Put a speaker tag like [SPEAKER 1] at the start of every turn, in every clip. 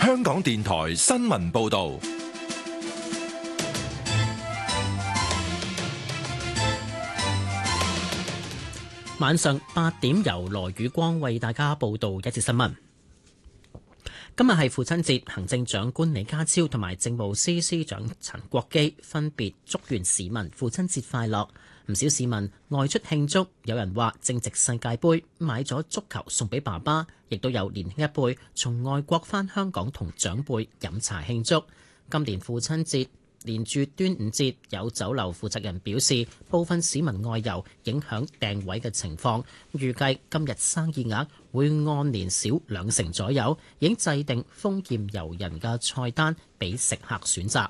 [SPEAKER 1] 香港電台新聞報道。
[SPEAKER 2] 晚上8點，由羅宇光為大家報道一節新聞。今日係父親節，行政長官李家超同埋政務司司長陳國基分別祝願市民父親節快樂。唔少市民外出慶祝，有人話正值世界盃，買咗足球送俾爸爸，亦都有年輕一輩從外國返香港同長輩飲茶慶祝。今年父親節連住端午節，有酒樓負責人表示，部分市民外遊影響訂位嘅情況，預計今日生意額會按年少20%左右，已經制定豐儉由人嘅菜單俾食客選擇。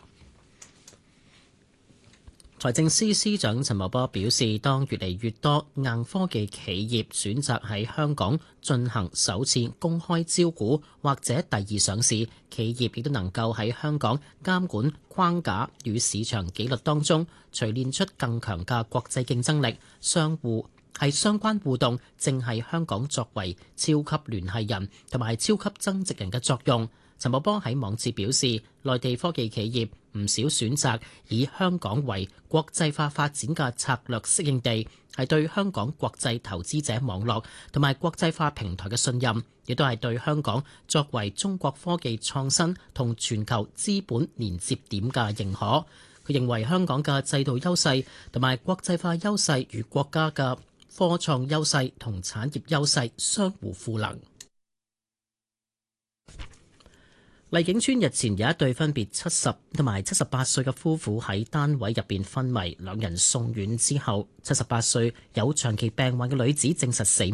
[SPEAKER 2] 財政司司長陳茂波表示，當越嚟越多硬科技企業選擇喺香港進行首次公開招股或者第二上市，企業亦都能夠喺香港監管框架與市場紀律當中錘煉出更強嘅國際競爭力。相關互動正係香港作為超級聯繫人同埋超級增值人嘅作用。陳茂波喺網誌表示，內地科技企業唔少選擇以香港為國際化發展嘅策略適應地，係對香港國際投資者網絡同埋國際化平台嘅信任，亦都係對香港作為中國科技創新同全球資本連接點嘅認可。佢認為香港嘅制度優勢同埋國際化優勢與國家嘅科創優勢同產業優勢相互賦能。麗景邨日前有一對分別70同埋78歲嘅夫婦喺單位入邊昏迷，兩人送院之後，78歲有長期病患嘅女子證實死